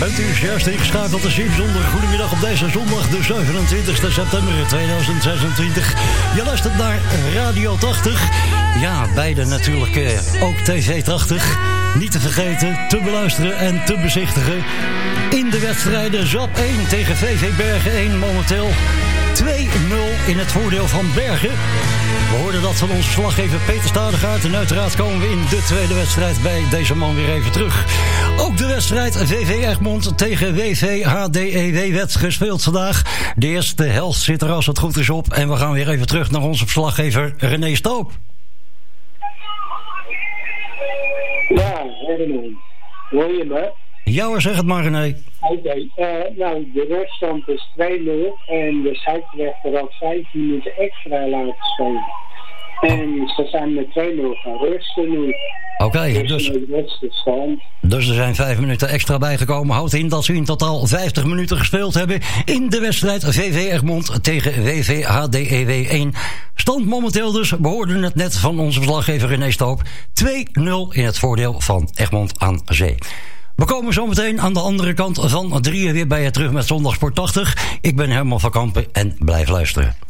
Het is juist ingeschakeld de Zonder. Goedemiddag op deze zondag, de 27 september 2026. Je luistert naar Radio 80. Ja, beide natuurlijk ook TV 80. Niet te vergeten, te beluisteren en te bezichtigen. In de wedstrijden ZAP 1 tegen VV Bergen 1 momenteel 2-0 in het voordeel van Bergen. We hoorden dat van onze verslaggever Peter Stadegaard. En uiteraard komen we in de tweede wedstrijd bij deze man weer even terug. Ook de wedstrijd VV Egmond tegen WV HDEW werd gespeeld vandaag. De eerste helft zit er als het goed is op. En we gaan weer even terug naar onze verslaggever René Stoop. Ja, René. Hoor je me? Ja hoor, zeg het maar René. Oké, nou de ruststand is 2-0 en de scheidsrechter had 5 minuten extra laten spelen. En ze zijn met 2-0 gaan rusten nu. Oké, dus er zijn 5 minuten extra bijgekomen. Houdt in dat ze in totaal 50 minuten gespeeld hebben in de wedstrijd VV Egmond tegen WV HDEW 1. Stand momenteel dus, we hoorden het net van onze verslaggever René Stoop. 2-0 in het voordeel van Egmond aan Zee. We komen zometeen aan de andere kant van 3 weer bij je terug met Zondagsport 80. Ik ben Herman van Kampen en blijf luisteren.